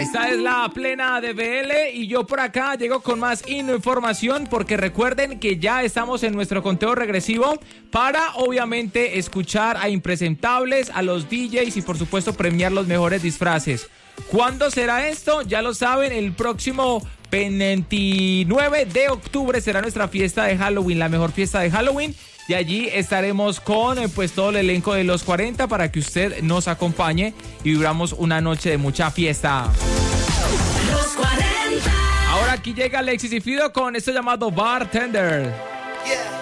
Esta es la plena de BL y yo por acá llego con más información porque recuerden que ya estamos en nuestro conteo regresivo para obviamente escuchar a impresentables, a los DJs y por supuesto premiar los mejores disfraces. ¿Cuándo será esto? Ya lo saben, el próximo 29 de octubre será nuestra fiesta de Halloween, la mejor fiesta de Halloween. Y allí estaremos con pues todo el elenco de los 40 para que usted nos acompañe y vivamos una noche de mucha fiesta. Los 40. Ahora aquí llega Alexis y Fido con esto llamado Bartender. Yeah.